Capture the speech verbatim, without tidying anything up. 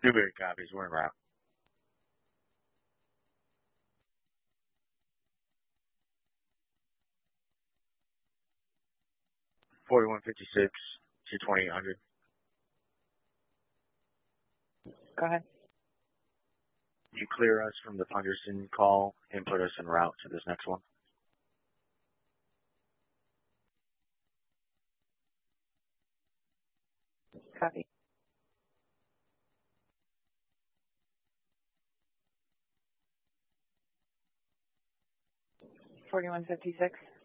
Newberry copies. We're en route. forty-one fifty-six to twenty-eight hundred. Go ahead. You clear us from the Punderson call and put us en route to this next one. Copy. forty-one fifty-six.